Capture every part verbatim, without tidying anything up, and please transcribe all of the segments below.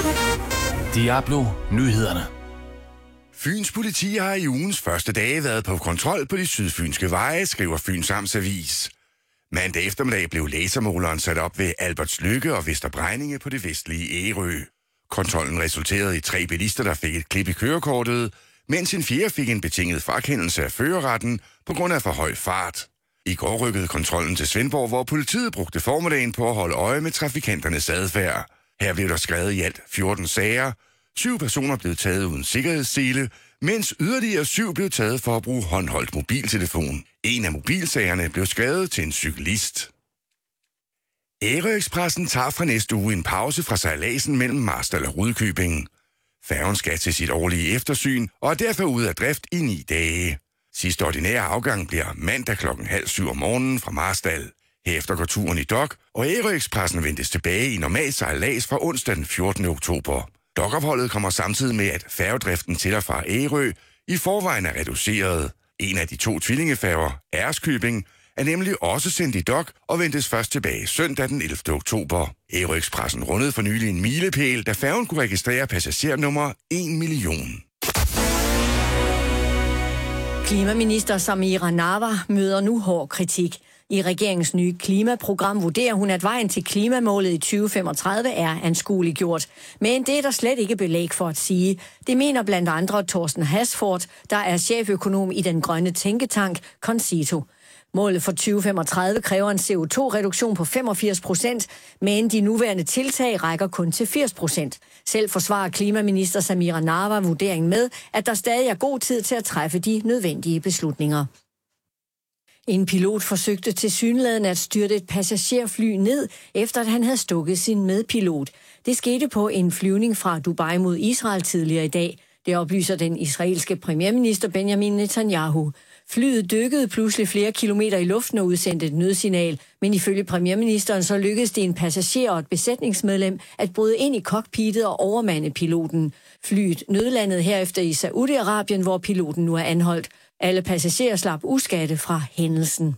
Diablo Nyhederne. Fyns politi har i ugens første dage været på kontrol på de sydfynske veje, skriver Fyns Amtsavis. Mandag eftermiddag blev lasermåleren sat op ved Albertslykke og Vesterbrejninge på det vestlige Ærø. Kontrollen resulterede i tre bilister, der fik et klip i kørekortet, mens en fjerde fik en betinget frakendelse af førerretten på grund af for høj fart. I går rykkede kontrollen til Svendborg, hvor politiet brugte formiddagen på at holde øje med trafikanternes adfærd. Her blev der skrevet i alt fjorten sager. Syv personer blev taget uden sikkerhedssele, mens yderligere syv blev taget for at bruge håndholdt mobiltelefon. En af mobilsagerne blev skrevet til en cyklist. Ærø-ekspressen tager fra næste uge en pause fra sejladsen mellem Marstal og Rudkøbing. Færgen skal til sit årlige eftersyn og er derfor ude af drift i ni dage. Sidste ordinære afgang bliver mandag klokken halv syv om morgenen fra Marstal. Herefter går turen i dok, og Ærø-ekspressen ventes tilbage i normal sejlads fra onsdag den fjortende oktober. Dokopholdet kommer samtidig med, at færgedriften til og fra Ærø i forvejen er reduceret. En af de to tvillingefærger, Æreskøbing, er nemlig også sendt i dok og ventes først tilbage søndag den ellevte oktober. Ærø-ekspressen rundede for nylig en milepæl, da færgen kunne registrere passagernummer en million. Klimaminister Samira Nawa møder nu hård kritik. I regeringens nye klimaprogram vurderer hun, at vejen til klimamålet i tyve femogtredive er anskueliggjort. Men det er der slet ikke belæg for at sige. Det mener blandt andre Thorsten Hasford, der er cheføkonom i den grønne tænketank Concito. Målet for tyve femogtredive kræver en C O to reduktion på femogfirs procent, men de nuværende tiltag rækker kun til firs procent. Selv forsvarer klimaminister Samira Nawa vurderingen med, at der stadig er god tid til at træffe de nødvendige beslutninger. En pilot forsøgte tilsyneladende at styrte et passagerfly ned, efter at han havde stukket sin medpilot. Det skete på en flyvning fra Dubai mod Israel tidligere i dag. Det oplyser den israelske premierminister Benjamin Netanyahu. Flyet dykkede pludselig flere kilometer i luften og udsendte et nødsignal, men ifølge premierministeren så lykkedes det en passager og et besætningsmedlem at bryde ind i cockpittet og overmande piloten. Flyet nødlandede herefter i Saudi-Arabien, hvor piloten nu er anholdt. Alle passagerer slap uskatte fra hændelsen.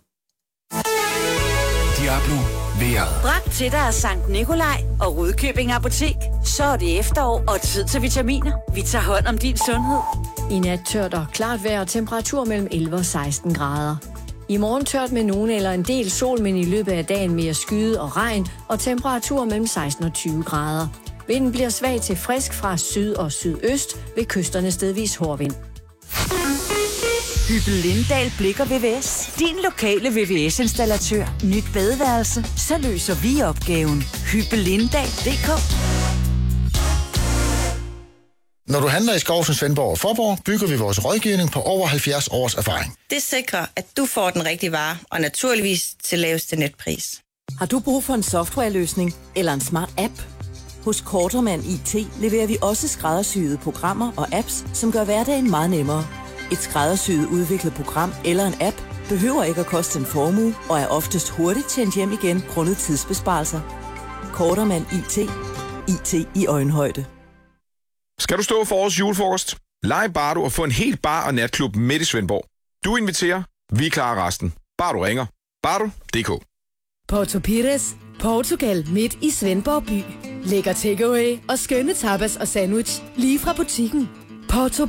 Diablo vejret. Bragt til dig af Sankt Nikolaj og Rudkøbing Apotek. Så er det efterår og tid til vitaminer. Vi tager hånd om din sundhed. I nat tørt og klart vejr og temperatur mellem elleve og seksten grader. I morgen tørt med nogen eller en del sol, men i løbet af dagen mere skyde og regn og temperatur mellem seksten og tyve grader. Vinden bliver svag til frisk fra syd og sydøst, ved kysterne stedvis hård vind. Hyppel Lindahl Blikker V V S. Din lokale V V S-installatør. Nyt badeværelse. Så løser vi opgaven. Hyppel Lindahl punktum d k. Når du handler i Skovsen, Svendborg og Fåborg, bygger vi vores rådgivning på over halvfjerds års erfaring. Det sikrer, at du får den rigtige vare, og naturligvis til laveste netpris. Har du brug for en softwareløsning eller en smart app? Hos Kortermand I T leverer vi også skræddersyede programmer og apps, som gør hverdagen meget nemmere. Et skræddersyet udviklet program eller en app behøver ikke at koste en formue og er oftest hurtigt tjent hjem igen grundet tidsbesparelser. Kortermand I T. I T i øjenhøjde. Skal du stå for årets julefrokost? Lege Bardo og få en helt bar- og natklub midt i Svendborg. Du inviterer, vi klarer resten. Bare du ringer. Bardo punktum d k. Porto Pires, Portugal midt i Svendborg by. Lækker takeaway og skønne tapas og sandwich lige fra butikken. Porto